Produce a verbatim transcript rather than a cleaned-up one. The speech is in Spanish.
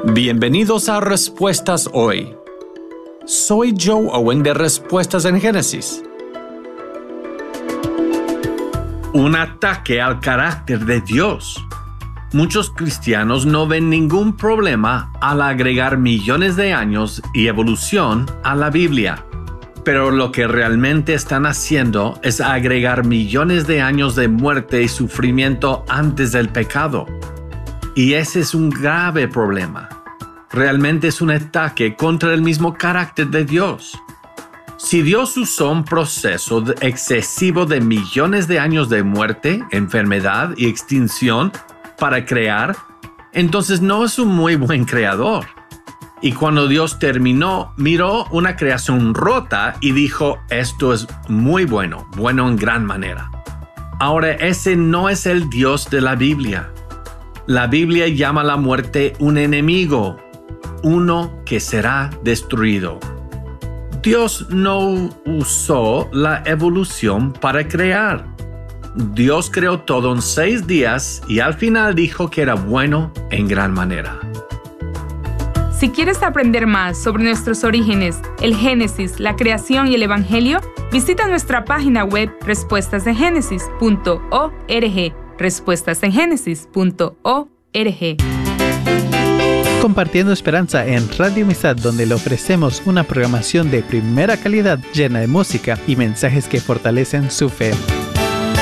Bienvenidos a Respuestas Hoy. Soy Joe Owen de Respuestas en Génesis. Un ataque al carácter de Dios. Muchos cristianos no ven ningún problema al agregar millones de años y evolución a la Biblia. Pero lo que realmente están haciendo es agregar millones de años de muerte y sufrimiento antes del pecado. Y ese es un grave problema. Realmente es un ataque contra el mismo carácter de Dios. Si Dios usó un proceso excesivo de millones de años de muerte, enfermedad y extinción para crear, entonces no es un muy buen creador. Y cuando Dios terminó, miró una creación rota y dijo, esto es muy bueno, bueno en gran manera. Ahora, ese no es el Dios de la Biblia. La Biblia llama a la muerte un enemigo, uno que será destruido. Dios no usó la evolución para crear. Dios creó todo en seis días y al final dijo que era bueno en gran manera. Si quieres aprender más sobre nuestros orígenes, el Génesis, la creación y el Evangelio, visita nuestra página web respuestas en génesis punto org. respuestas en génesis punto org. Compartiendo Esperanza en Radio Amistad, donde le ofrecemos una programación de primera calidad llena de música y mensajes que fortalecen su fe.